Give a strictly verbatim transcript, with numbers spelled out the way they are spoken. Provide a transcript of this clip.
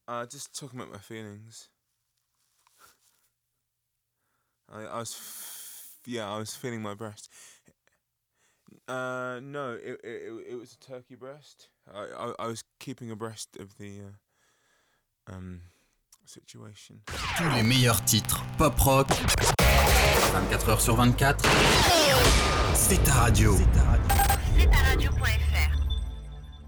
Uh, just talking about my feelings. I, I was, f- yeah, I was feeling my breast. Uh, no, it it it it was a turkey breast. I I, I was keeping abreast of the uh, um situation. Tous les meilleurs titres pop rock, vingt-quatre heures sur vingt-quatre, c'est ta radio. C'est ta radio. C'est ta radio point F M.